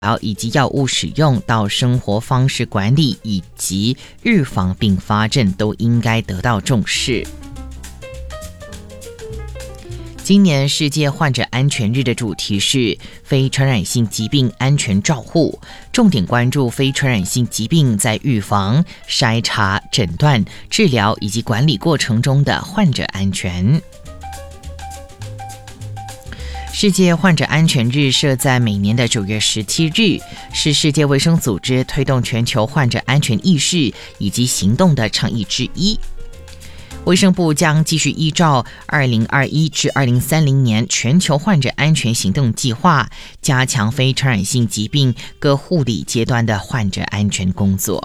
以及药物使用到生活方式管理以及预防并发症都应该得到重视。今年世界患者安全日的主题是非传染性疾病安全照护，重点关注非传染性疾病在预防、筛查、诊断、治疗以及管理过程中的患者安全。世界患者安全日设在每年的9月17日，是世界卫生组织推动全球患者安全意识以及行动的倡议之一。卫生部将继续依照2021至2030年全球患者安全行动计划，加强非传染性疾病各护理阶段的患者安全工作。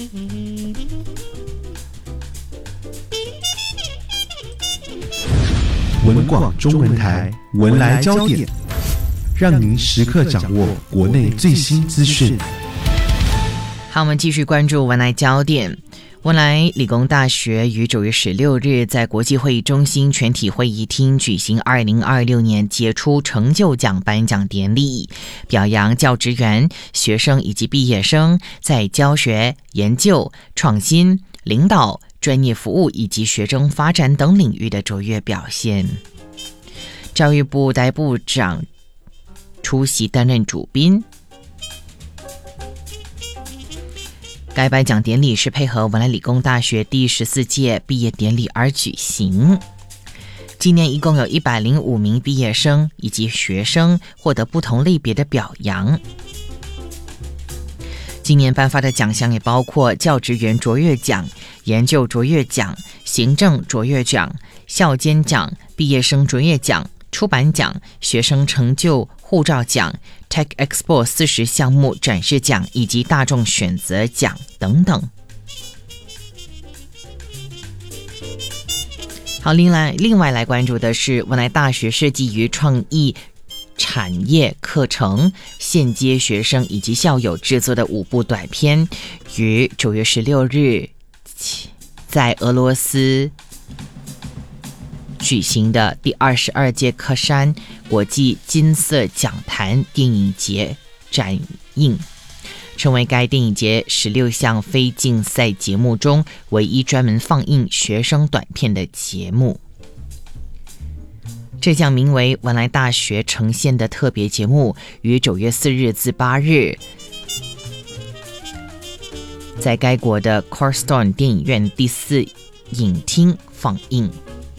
文广中文台文来焦点，让您时刻掌握国内最新资讯。 好，我们继续关注文来焦点。文莱理工大学于9月16日在国际会议中心全体会议厅举行2026年杰出成就奖颁奖典礼，表扬教职员、学生以及毕业生在教学、研究、创新、领导、专业服务以及学生发展等领域的卓越表现。教育部代部长出席担任主宾。该颁奖典礼是配合文莱理工大学第14届毕业典礼而举行。今年一共有105名毕业生以及学生获得不同类别的表扬。今年颁发的奖项也包括教职员卓越奖、研究卓越奖、行政卓越奖、校监奖、毕业生卓越奖、出版奖、学生成就护照奖、Tech Expo 40项目展示奖以及大众选择奖等等。好，另外来关注的是文莱大学设计与创意产业课程现接学生以及校友制作的5部短片，于9月16日在俄罗斯举行的第22届喀山国际金色讲坛电影节展映，成为该电影节16项非竞赛节目中唯一专门放映学生短片的节目。这项名为文莱大学呈现的特别节目于9月4日至8日在该国的 Cornerstone 电影院第4影厅放映，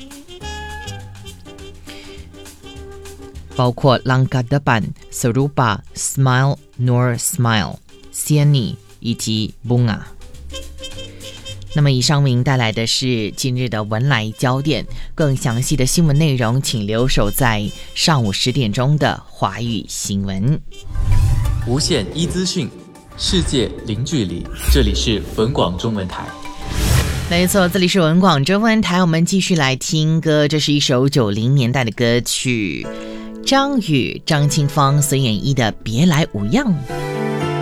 包括 Langkadaban、Saruba、Smile Nor Smile、Siani 以及 Bunga。 那么以上为您带来的是今日的文莱焦点，更详细的新闻内容请留守在上午10点钟的华语新闻。 无限一资讯，世界零距离，这里是文广中文台。 没错，这里是文广中文台，我们继续来听歌，这是一首90年代的歌曲，张宇、张清芳所演绎的《别来无恙》。